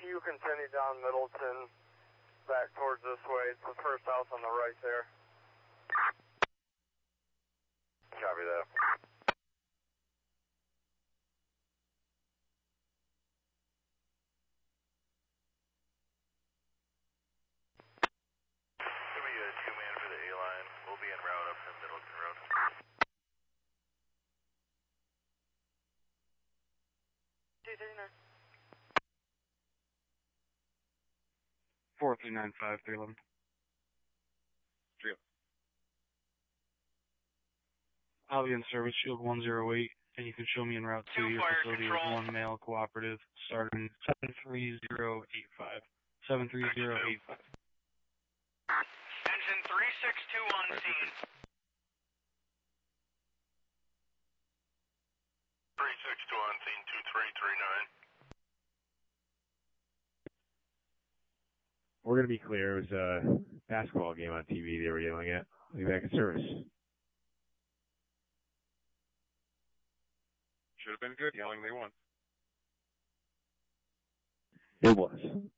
you continue down Middleton back towards this way. It's the first house on the right there. Copy that. Give me a 2-man for the A-line. We'll be en route up to Middleton Road. 239. 4395 311. 3. I'll be in service shield 108, and you can show me en route to your facility as one male cooperative starting 73085. 73085. Engine 362 on scene. 362 on scene, 2339. We're going to be clear. It was a basketball game on TV they were yelling at. I'll be back in service. Should have been good yelling they won. It was.